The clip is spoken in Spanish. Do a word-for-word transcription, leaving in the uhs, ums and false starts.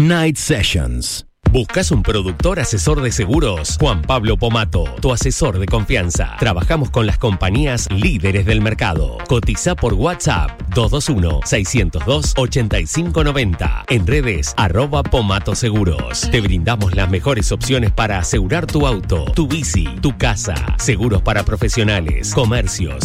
Night Sessions. ¿Buscas un productor asesor de seguros? Juan Pablo Pomato, tu asesor de confianza. Trabajamos con las compañías líderes del mercado. Cotiza por WhatsApp dos dos uno, seis cero dos, ocho cinco nueve cero. En redes arroba Pomato Seguros. Te brindamos las mejores opciones para asegurar tu auto, tu bici, tu casa. Seguros para profesionales, comercios,